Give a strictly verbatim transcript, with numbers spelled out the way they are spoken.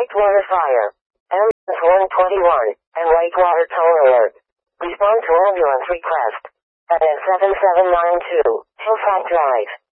Whitewater fire. Ambulance one twenty-one, and Whitewater tow alert. Respond to ambulance request. At seven seven nine two, Hillside Drive.